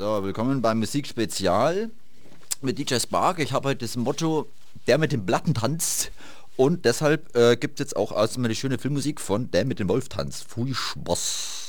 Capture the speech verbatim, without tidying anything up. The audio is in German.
So, willkommen beim Musikspezial mit D J Spark. Ich habe heute das Motto, der mit dem Platten tanzt. Und deshalb äh, gibt es jetzt auch außerdem eine schöne Filmmusik von Der mit dem Wolf tanzt. Pfui Spaß.